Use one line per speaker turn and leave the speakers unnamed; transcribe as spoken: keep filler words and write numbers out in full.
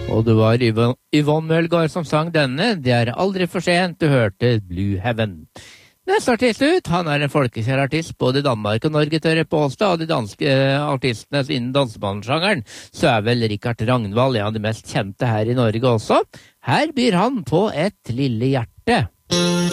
Og det var Yvonne, Yvonne Mølgaard som sang denne. Det er aldri for sent, du hørte Blue Heaven. Neste artist ut, han er en folkekjær artist både i Danmark og Norge, tør jeg påstå, og de danske artistene innen dansebandssjangeren, så er vel Richard Ragnvald en av de mest kjente her i Norge også. Her byr han på Et lille hjerte.